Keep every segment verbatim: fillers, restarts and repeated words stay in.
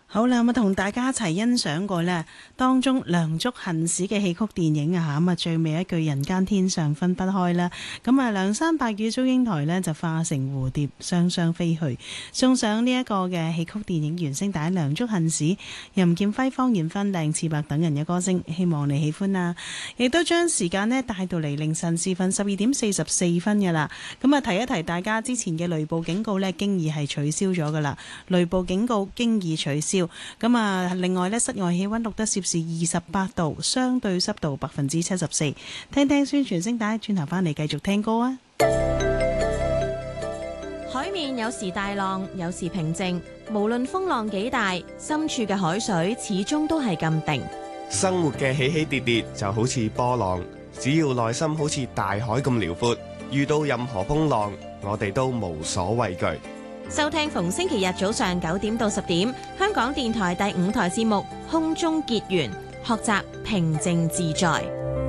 好啦，咁啊同大家一齊欣賞過呢當中梁祝恨史嘅戲曲電影啊嚇，咁啊最尾一句人間天上分不開啦。咁啊梁山伯與祝英台呢就化成蝴蝶雙雙飛去，送上呢一個嘅戲曲電影原聲帶《梁祝恨史》，任劍輝、方艷芬、鄭志伯等人嘅歌聲，希望你喜歡啦。亦都將時間呢帶到嚟凌晨時分十二點四十四分嘅啦。咁啊提一提大家，之前嘅雷暴警告呢經已係取消咗噶啦，雷暴警告經已取消。咁啊，另外呢，室外氣溫錄得攝氏二十八度，相對濕度百分之七十四。聽聽宣傳聲帶，轉頭翻嚟繼續聽歌啊！ 海面有時大浪，有時平靜，無論風浪幾大，深處嘅海水始終都係咁定。 生活嘅起起跌跌就好似波浪，只要內心好似大海咁遼闊，遇到任何風浪，我哋都無所畏懼。 收聽逢星期日早上九點到十點，香港電台第五台節目《空中結緣》，學習平靜自在。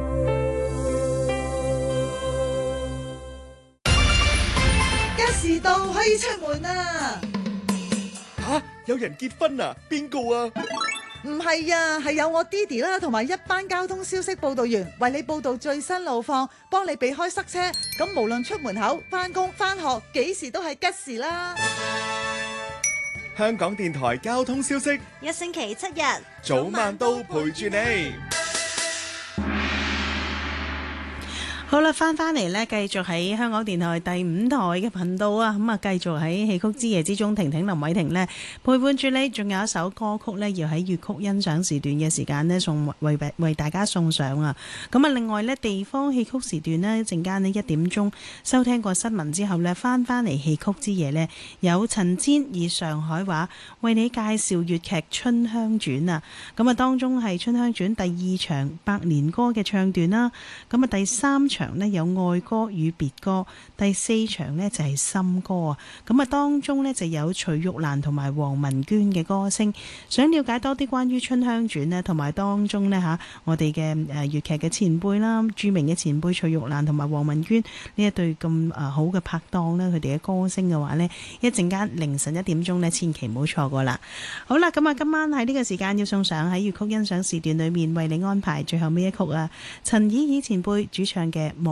吉時到，可以出門啦！ 吓，有人結婚啊？邊個啊？ 唔係啊，係有我爹哋啦，同埋一班交通消息報道員為你報道最新路況，幫你避開塞車。咁無論出門口、返工、返學，幾時都係吉時啦！ 香港電台交通消息， 一星期七日， 早晚都陪住你。 好啦，翻翻嚟呢，繼續喺香港電台第五台嘅頻道啊，咁啊，繼續喺戲曲之夜之中，婷婷林偉婷呢陪伴住你，仲有一首歌曲呢，要喺粵曲欣賞時段嘅時間呢，送為為大家送上啊。咁啊，另外呢，地方戲曲時段呢，一陣間呢一點鐘收聽過新聞之後呢，翻翻嚟戲曲之夜呢，有陳千以上海話為你介紹粵劇《春香傳》啊。咁啊，當中係《春香傳》第二場百年歌嘅唱段啦。咁啊，第三場場呢有愛歌與別歌，第四場呢就係新歌啊！咁啊當中呢就有徐玉蘭同埋黃文娟嘅歌聲。想了解多啲關於春香傳呢，同埋當中呢，吓我哋嘅誒粵劇嘅前輩啦，著名嘅前輩徐玉蘭同埋黃文娟呢一對咁誒好嘅拍檔呢，佢哋嘅歌聲嘅話呢，一陣間凌晨一點鐘呢，千祈唔好錯過啦！好啦，咁啊今晚喺呢個時間要送上喺粵曲欣賞時段裏面為你安排最後尾一曲啊，陳綺儀前輩主唱嘅